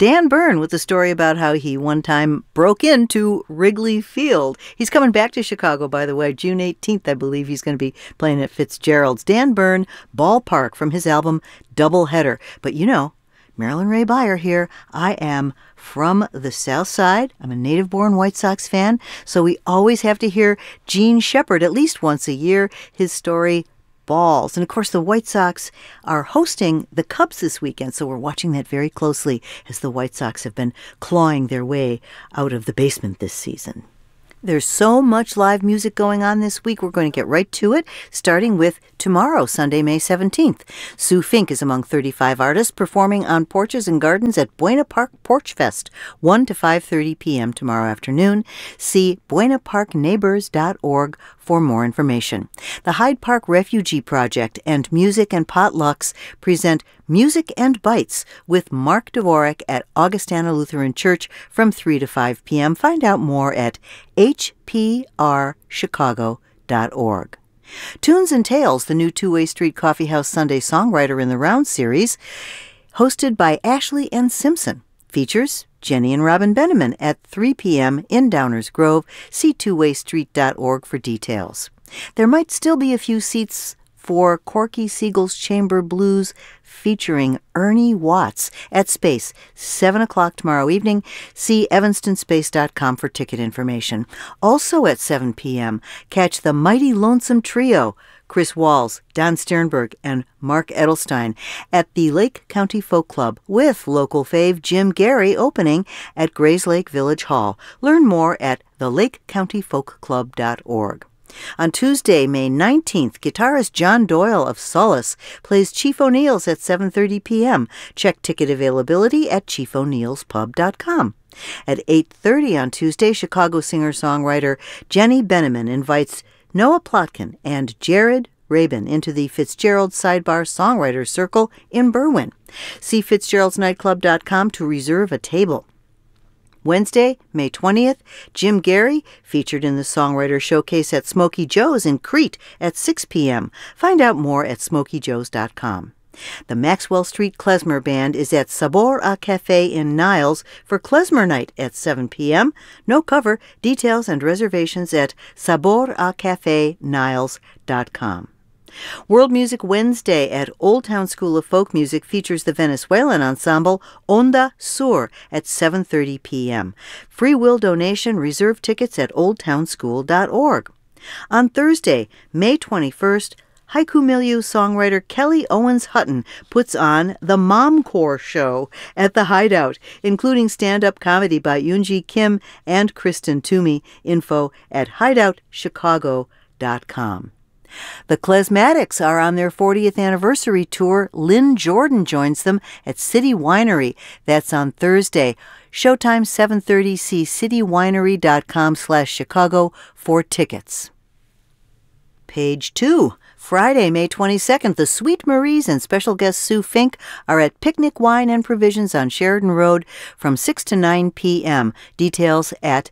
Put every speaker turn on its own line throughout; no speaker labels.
Dan Byrne with a story about how he one time broke into Wrigley Field. He's coming back to Chicago, by the way. June 18th, I believe he's going to be playing at Fitzgerald's. Dan Byrne, Ballpark, from his album Doubleheader. But you know, Marilyn Ray Beyer here. I am from the South Side. I'm a native-born White Sox fan, so we always have to hear Gene Shepard at least once a year, his story, Balls. And of course, the White Sox are hosting the Cubs this weekend, so we're watching that very closely as the White Sox have been clawing their way out of the basement this season. There's so much live music going on this week. We're going to get right to it, starting with tomorrow, Sunday, May 17th. Sue Fink is among 35 artists performing on porches and gardens at Buena Park Porch Fest, 1 to 5:30 p.m. tomorrow afternoon. See buenaparkneighbors.org for more information. The Hyde Park Refugee Project and Music and Potlucks present Music and Bites with Mark Dvorak at Augustana Lutheran Church from 3 to 5 p.m. Find out more at hprchicago.org. Tunes and Tales, the new Two-Way Street Coffee House Sunday Songwriter in the Round series, hosted by Ashley N. Simpson, features Jenny and Robin Benneman at 3 p.m. in Downers Grove. See twowaystreet.org for details. There might still be a few seats for Corky Siegel's Chamber Blues featuring Ernie Watts at Space, 7 o'clock tomorrow evening. See evanstonspace.com for ticket information. Also at 7 p.m., catch the Mighty Lonesome Trio, Chris Walls, Don Sternberg, and Mark Edelstein at the Lake County Folk Club with local fave Jim Gary opening at Grayslake Village Hall. Learn more at thelakecountyfolkclub.org. On Tuesday, May 19th, guitarist John Doyle of Solace plays Chief O'Neill's at 7:30 p.m. Check ticket availability at chiefo'neillspub.com. At 8:30 on Tuesday, Chicago singer-songwriter Jenny Benneman invites Noah Plotkin and Jared Rabin into the Fitzgerald Sidebar Songwriters Circle in Berwyn. See fitzgeraldsnightclub.com to reserve a table. Wednesday, May 20th, Jim Gary, featured in the Songwriter Showcase at Smokey Joe's in Crete at 6 p.m. Find out more at smokeyjoes.com. The Maxwell Street Klezmer Band is at Sabor a Cafe in Niles for Klezmer Night at 7 p.m. No cover, details and reservations at saboracafeniles.com. World Music Wednesday at Old Town School of Folk Music features the Venezuelan ensemble Onda Sur at 7:30 p.m. Free will donation, reserve tickets at oldtownschool.org. On Thursday, May 21st, haiku milieu songwriter Kelly Owens Hutton puts on the Momcore Show at the Hideout, including stand-up comedy by Yoonji Kim and Kristen Toomey. Info at hideoutchicago.com. The Klezmatics are on their 40th anniversary tour. Lynn Jordan joins them at City Winery. That's on Thursday. Showtime 7:30. See citywinery.com/Chicago for tickets. Page 2. Friday, May 22nd, the Sweet Maries and special guest Sue Fink are at Picnic Wine and Provisions on Sheridan Road from 6 to 9 p.m. Details at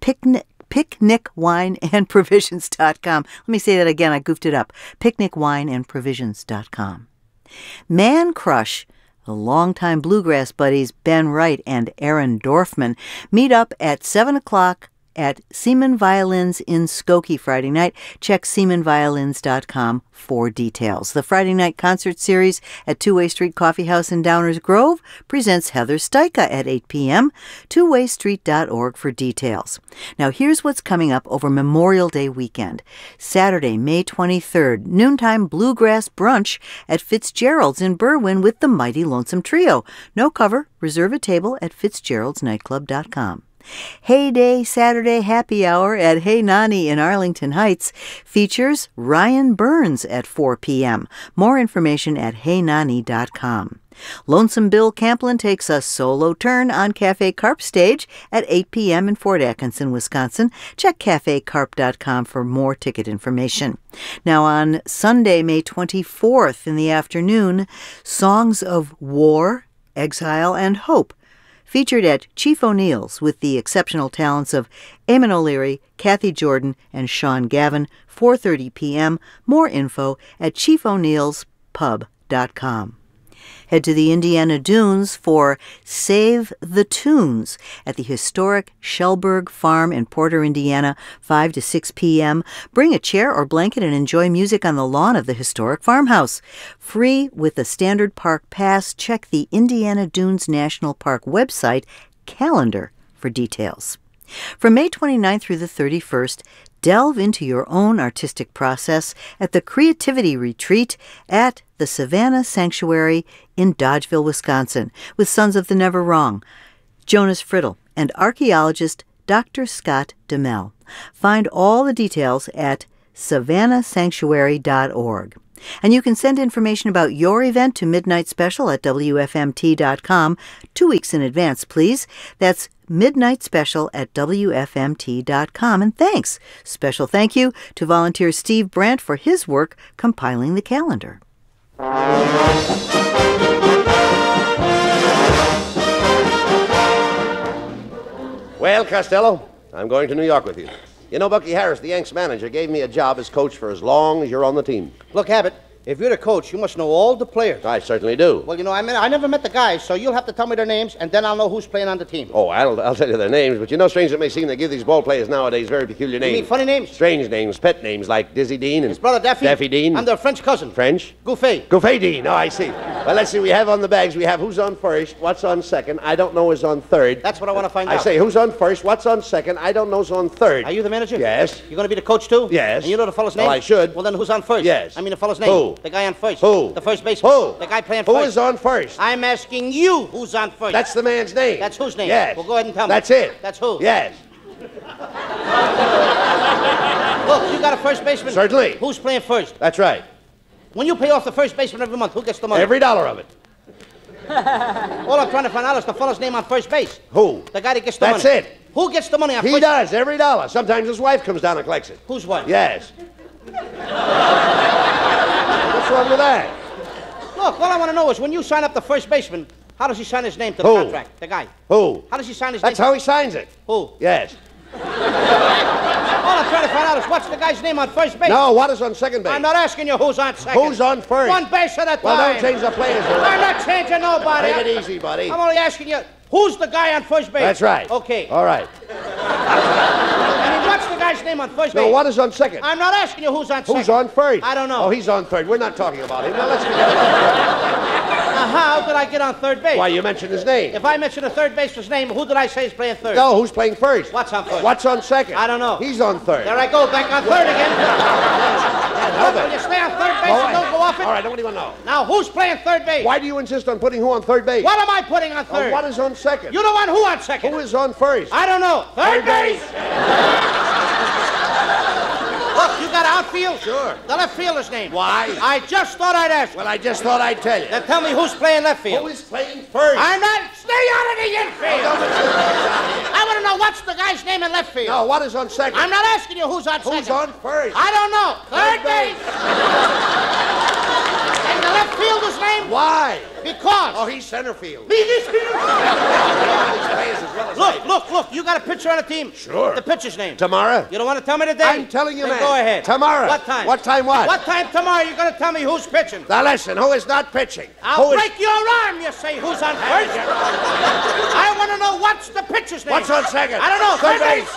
picnicwineandprovisions.com. Let me say that again. I goofed it up. picnicwineandprovisions.com. Man Crush, the longtime bluegrass buddies Ben Wright and Aaron Dorfman, meet up at 7 o'clock at Seaman Violins in Skokie Friday night. Check SeamanViolins.com for details. The Friday night concert series at Two-Way Street Coffee House in Downers Grove presents Heather Steica at 8 p.m. twowaystreet.org for details. Now here's what's coming up over Memorial Day weekend. Saturday, May 23rd, noontime bluegrass brunch at Fitzgerald's in Berwyn with the Mighty Lonesome Trio. No cover. Reserve a table at fitzgeraldsnightclub.com. Heyday Saturday Happy Hour at Hey Nani in Arlington Heights features Ryan Burns at 4 p.m. More information at heynani.com. Lonesome Bill Camplin takes a solo turn on Cafe Carp stage at 8 p.m. in Fort Atkinson, Wisconsin. Check cafecarp.com for more ticket information. Now on Sunday, May 24th in the afternoon, Songs of War, Exile, and Hope featured at Chief O'Neill's with the exceptional talents of Eamon O'Leary, Kathy Jordan, and Sean Gavin, 4:30 p.m. More info at chiefo'neillspub.com. Head to the Indiana Dunes for Save the Tunes at the historic Shellberg Farm in Porter, Indiana, 5 to 6 p.m. Bring a chair or blanket and enjoy music on the lawn of the historic farmhouse. Free with the standard park pass. Check the Indiana Dunes National Park website calendar for details. From May 29th through the 31st, delve into your own artistic process at the Creativity Retreat at the Savannah Sanctuary in Dodgeville, Wisconsin, with Sons of the Never Wrong, Jonas Friddle, and archaeologist Dr. Scott DeMel. Find all the details at savannahsanctuary.org. And you can send information about your event to Midnight Special at WFMT.com 2 weeks in advance, please. That's Midnight Special at WFMT.com. And thanks. Special thank you to volunteer Steve Brandt for his work compiling the calendar.
Well, Costello, I'm going to New York with you. You know, Bucky Harris, the Yanks manager, gave me a job as coach for as long as you're on the team.
Look, Abbott, if you're the coach, you must know all the players.
I certainly do.
Well, you know, I never met the guys, so you'll have to tell me their names, and then I'll know who's playing on the team.
Oh, I'll tell you their names, but you know, strange it may seem, they give these ball players nowadays very peculiar names.
You mean funny names?
Strange names, pet names, like Dizzy Dean and...
His brother Daffy?
Daffy Dean.
I'm their French cousin.
French?
Gouffet.
Gouffet Dean, oh, I see. Well, let's see, we have on the bags, we have who's on first, what's on second, I don't know who's on third.
That's what I want to find out.
I say, who's on first, what's on second, I don't know who's on third.
Are you the manager?
Yes.
You're going to be the coach, too?
Yes.
And you know the fellow's name?
Well, I should.
Well, then who's on first?
Yes.
I mean the fellow's name.
Who?
The guy on first.
Who?
The first baseman.
Who?
The guy playing first.
Who is on first?
I'm asking you who's on first.
That's the man's name.
That's whose name?
Yes.
Well, go ahead and tell me.
That's it.
That's who?
Yes.
Look, you got a first baseman?
Certainly.
Who's playing first?
That's right.
When you pay off the first baseman every month, who gets the money?
Every dollar of it.
All I'm trying to find out is the fellow's name on first base.
Who?
The guy that gets the money.
That's it.
Who gets the money on
He
first?
does, every dollar. Sometimes his wife comes down and collects it.
Whose wife?
Yes. What's wrong with that?
Look, all I want to know is when you sign up the first baseman, how does he sign his name to the
Who?
contract? The guy.
Who?
How does he sign his
That's
name?
how he signs it.
Who?
Yes.
All I'm trying to find out is what's the guy's name on first base?
No, what is on second base?
I'm not asking you who's on second.
Who's on first?
One base at a time.
Well, don't change the players.
I'm not changing nobody.
Take it easy, buddy.
I'm only asking you, who's the guy on first base?
That's right.
Okay.
All right.
I mean, what's the guy's name on first base?
No, what is on second?
I'm not asking you who's on second.
Who's on first?
I don't know.
Oh, he's on third. We're not talking about him. Now, let's forget about
Now, how did I get on third base?
Why, you mentioned his name.
If I mention a third baseman's name, who did I say is playing third?
No, who's playing first?
What's on first?
What's on second?
I don't know.
He's on third.
There I go, back on third again. Look, will you stay on third base and don't go off it?
All right, nobody will know.
Now, who's playing third base?
Why do you insist on putting who on third base?
What am I putting on third?
What is on second?
You don't want who on second?
Who is on first?
I don't know. Third base! Look, you got outfield?
Sure.
The left fielder's name.
Why?
I just thought I'd ask.
Well, I just thought I'd tell you.
Then tell me who's playing left field.
Who is playing first?
I'm not. Stay out of the infield. I want to know what's the guy's name in left field.
No, what is on second?
I'm not asking you who's on second.
Who's on first?
I don't know. Third base. And the left fielder's name?
Why?
Because.
Oh, he's center field.
Look, you got a pitcher on the team?
Sure.
The pitcher's name?
Tomorrow.
You don't want to tell me today?
I'm telling you,
then
man.
Go ahead.
Tomorrow.
What time?
What time what?
What time tomorrow you're going to tell me who's pitching?
Now listen, who is not pitching?
I'll break your arm, you say who's on first. I want to know what's the pitcher's name.
What's on second?
I don't know.
Third base.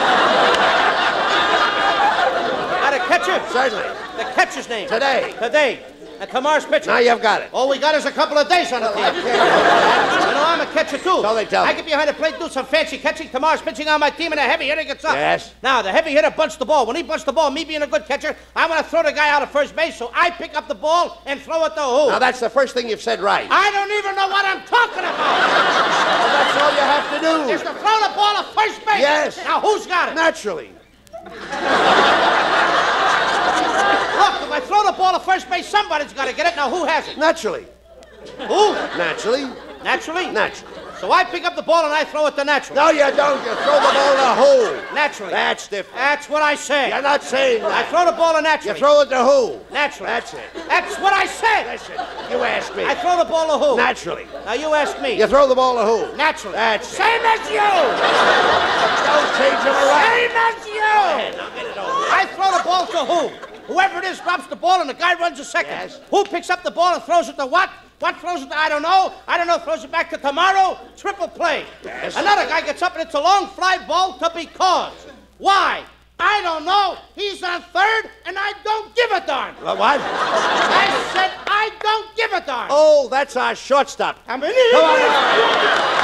Got a catcher?
Certainly.
The catcher's name?
Today.
And Kamar's pitching.
Now you've got it.
All we got is a couple of days on the team. You know, I'm a catcher, too.
So they tell me.
I get behind the plate, do some fancy catching. Kamar's pitching on my team, and a heavy hitter gets up.
Yes.
Now, the heavy hitter bunts the ball. When he bunts the ball, me being a good catcher, I want to throw the guy out of first base, so I pick up the ball and throw it to who?
Now that's the first thing you've said right.
I don't even know what I'm talking about.
Well, that's all you have to do.
Is to throw the ball at first base.
Yes.
Now, who's got it?
Naturally.
Look, if I throw the ball at first base, somebody's got to get it. Now, who has it?
Naturally.
Who?
Naturally.
Naturally?
Naturally.
So I pick up the ball and I throw it to Natural.
No, you don't. You throw the ball in a hole.
Naturally.
That's different.
That's what I say.
You're not saying
I
that.
throw the ball to Naturally.
You throw it to who?
Naturally.
That's it.
That's what I said.
Listen, you ask me.
I throw the ball to who?
Naturally.
Now you ask me.
You throw the ball to who?
Naturally.
That's it.
Same as you.
Don't change it around.
Same as you.
Now get it over.
I throw the ball to who? Whoever it is drops the ball and the guy runs a second.
Yes.
Who picks up the ball and throws it to what? What throws it? I don't know. I don't know. Throws it back to tomorrow. Triple play.
Yes.
Another guy gets up and it's a long fly ball to be caught. Why? I don't know. He's on third, and I don't give a darn.
What?
I said I don't give a darn.
Oh, that's our shortstop.
I mean,
Come on.